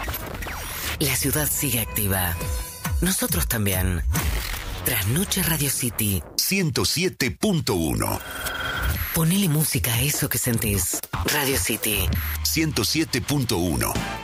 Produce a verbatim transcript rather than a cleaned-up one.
La ciudad sigue activa. Nosotros también. Trasnoche Radio City ciento siete punto uno. Ponele música a eso que sentís. Radio City ciento siete punto uno.